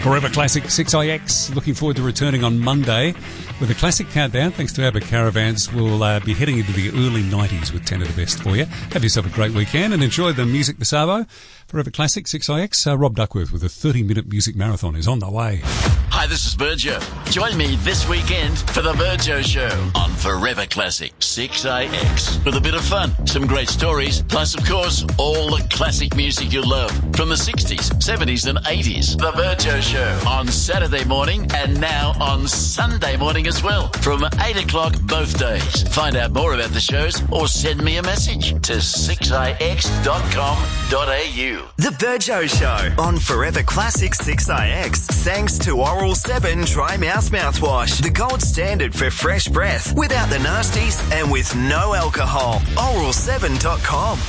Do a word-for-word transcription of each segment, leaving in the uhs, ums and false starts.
Forever Classic six I X. Looking forward to returning on Monday with a classic countdown. Thanks to ABBA Caravans, we'll uh, be heading into the early nineties with ten of the best for you. Have yourself a great weekend and enjoy the music this Savo. Forever Classic six I X. Uh, Rob Duckworth with a thirty-minute music marathon is on the way. Hi, this is Virgio. Join me this weekend for the Virgio Show on Forever Classic six I X. With a bit of fun, some great stories, plus, of course, all the classic music you love from the sixties, seventies and eighties. The Virgio Show on Saturday morning and now on Sunday morning as well from eight o'clock both days. Find out more about the shows or send me a message to six I X dot com dot a u. The Virgio Show on Forever Classic six I X. Thanks to Oral seven Dry Mouth Mouthwash, the gold standard for fresh breath, without the nasties and with no alcohol. oral seven dot com.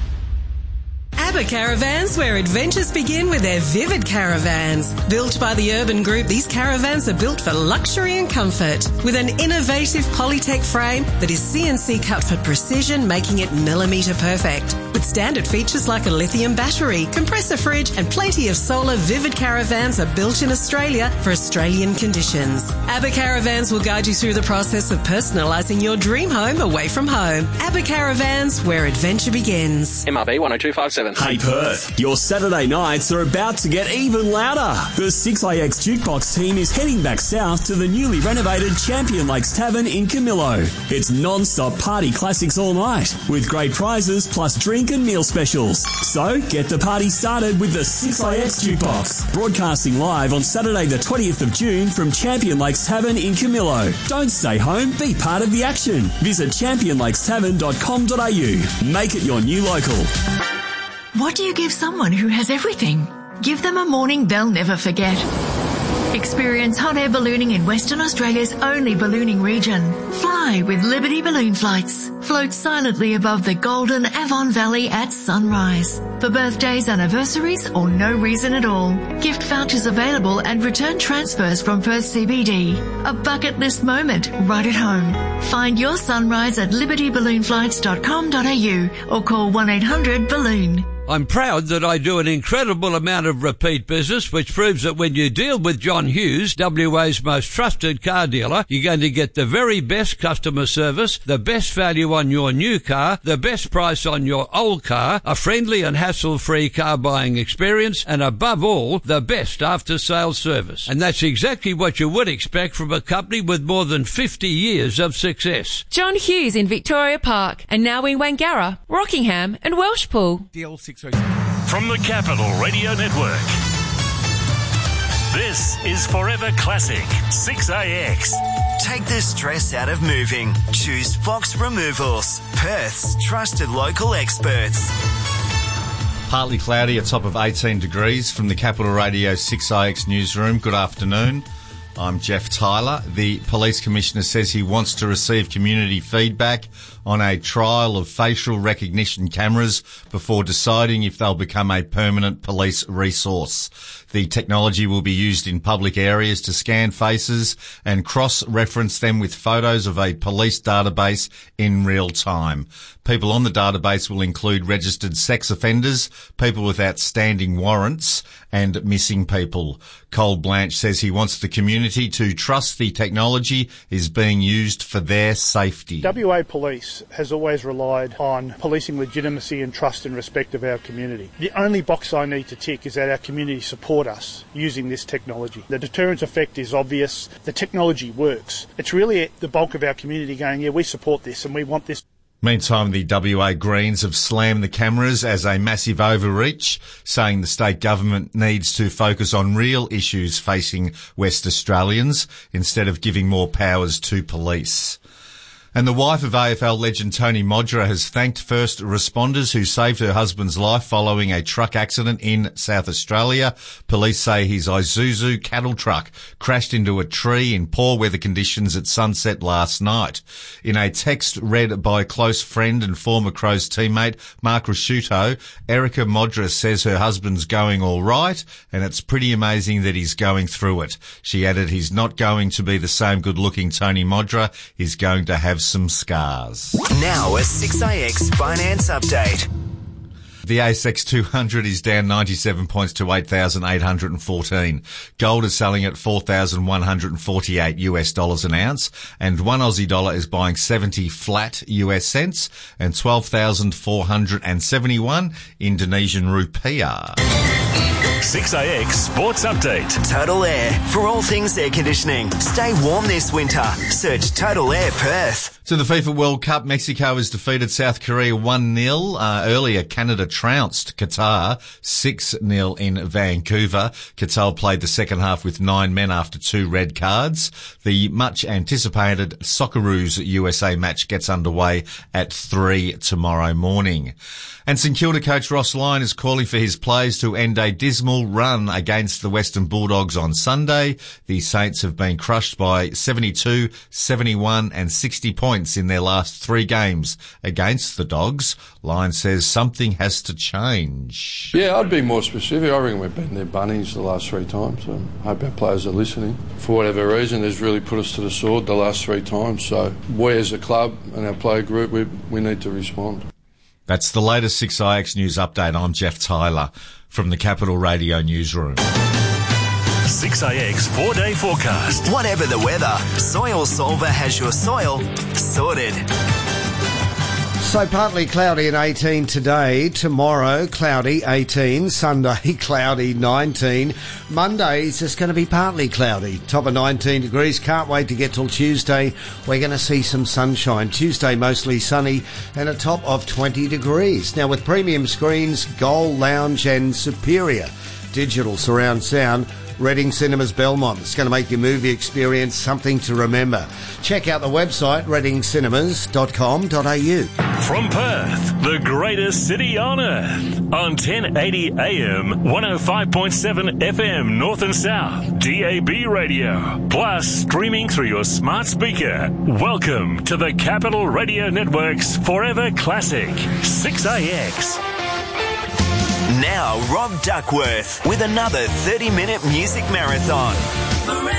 ABBA Caravans, where adventures begin with their Vivid Caravans. Built by the Urban Group, these caravans are built for luxury and comfort. With an innovative Polytech frame that is C N C cut for precision, making it millimetre perfect. With standard features like a lithium battery, compressor fridge and plenty of solar, Vivid Caravans are built in Australia for Australian conditions. ABBA Caravans will guide you through the process of personalising your dream home away from home. ABBA Caravans, where adventure begins. M R B one oh two five seven. Hey Perth, your Saturday nights are about to get even louder. The six I X Jukebox team is heading back south to the newly renovated Champion Lakes Tavern in Camillo. It's non-stop party classics all night with great prizes plus drink and meal specials. So get the party started with the six I X Jukebox. Broadcasting live on Saturday the twentieth of June from Champion Lakes Tavern in Camillo. Don't stay home, be part of the action. Visit champion lakes tavern dot com dot a u. Make it your new local. What do you give someone who has everything? Give them a morning they'll never forget. Experience hot air ballooning in Western Australia's only ballooning region. Fly with Liberty Balloon Flights. Float silently above the golden Avon Valley at sunrise. For birthdays, anniversaries, or no reason at all. Gift vouchers available and return transfers from Perth C B D. A bucket list moment right at home. Find your sunrise at liberty balloon flights dot com dot a u or call one eight hundred balloon. I'm proud that I do an incredible amount of repeat business, which proves that when you deal with John Hughes, W A's most trusted car dealer, you're going to get the very best customer service, the best value on your new car, the best price on your old car, a friendly and hassle-free car buying experience, and above all, the best after-sales service. And that's exactly what you would expect from a company with more than fifty years of success. John Hughes in Victoria Park, and now in Wangara, Rockingham and Welshpool. D L six From the Capital Radio Network, this is Forever Classic six I X. Take the stress out of moving. Choose Fox Removals, Perth's trusted local experts. Partly cloudy, a top of eighteen degrees from the Capital Radio six I X newsroom. Good afternoon. I'm Jeff Tyler. The Police Commissioner says he wants to receive community feedback on a trial of facial recognition cameras before deciding if they'll become a permanent police resource. The technology will be used in public areas to scan faces and cross-reference them with photos of a police database in real time. People on the database will include registered sex offenders, people with outstanding warrants, and missing people. Cole Blanche says he wants the community to trust the technology is being used for their safety. W A Police has always relied on policing legitimacy and trust and respect of our community. The only box I need to tick is that our community support us using this technology. The deterrence effect is obvious. The technology works. It's really the bulk of our community going, yeah, we support this and we want this. Meantime, the W A Greens have slammed the cameras as a massive overreach, saying the state government needs to focus on real issues facing West Australians instead of giving more powers to police. And the wife of A F L legend Tony Modra has thanked first responders who saved her husband's life following a truck accident in South Australia. Police say his Isuzu cattle truck crashed into a tree in poor weather conditions at sunset last night. In a text read by close friend and former Crows teammate Mark Rasciuto, Erica Modra says her husband's going all right, and it's pretty amazing that he's going through it. She added he's not going to be the same good-looking Tony Modra. He's going to have some scars. Now a six I X finance update. The A S X two hundred is down ninety-seven points to eight thousand eight hundred fourteen. Gold is selling at four thousand one hundred forty-eight U S dollars an ounce, and one Aussie dollar is buying seventy flat U S cents and twelve thousand four hundred seventy-one Indonesian rupiah. six A X Sports Update. Total Air. For all things air conditioning, stay warm this winter. Search Total Air Perth. To the FIFA World Cup, Mexico has defeated South Korea one nil. Uh, earlier, Canada trounced Qatar six nil in Vancouver. Qatar played the second half with nine men after two red cards. The much-anticipated Socceroos U S A match gets underway at three tomorrow morning. And St Kilda coach Ross Lyon is calling for his players to end a dismal run against the Western Bulldogs on Sunday. The Saints have been crushed by seventy-two, seventy-one and sixty points in their last three games against the Dogs. Lyon says something has to change. Yeah, I'd be more specific. I reckon we've beaten their bunnies the last three times. So I hope our players are listening. For whatever reason, it's really put us to the sword the last three times. So we as a club and our player group, we, we need to respond. That's the latest six I X News Update. I'm Jeff Tyler from the Capital Radio Newsroom. six A X four-day forecast. Whatever the weather, Soil Solver has your soil sorted. So partly cloudy and eighteen today, tomorrow cloudy eighteen, Sunday cloudy nineteen, Monday is just going to be partly cloudy, top of nineteen degrees, can't wait to get till Tuesday, we're going to see some sunshine, Tuesday mostly sunny and a top of twenty degrees. Now with premium screens, Gold Lounge and Superior Digital Surround Sound, Reading Cinemas Belmont. It's going to make your movie experience something to remember. Check out the website reading cinemas dot com dot a u. From Perth, the greatest city on earth. On ten eighty A M, one oh five point seven F M North and South, D A B radio. Plus streaming through your smart speaker. Welcome to the Capital Radio Network's Forever Classic, six A X. Now, Rob Duckworth with another thirty-minute music marathon.